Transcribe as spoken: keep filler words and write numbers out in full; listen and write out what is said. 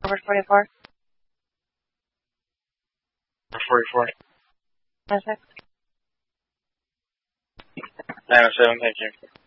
Over forty-four. Over forty-four. Perfect. nine oh seven, thank you.